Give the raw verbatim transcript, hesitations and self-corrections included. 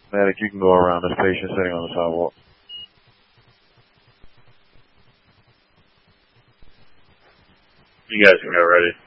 Medic, you can go around this patient sitting on the sidewalk. You guys can go ready.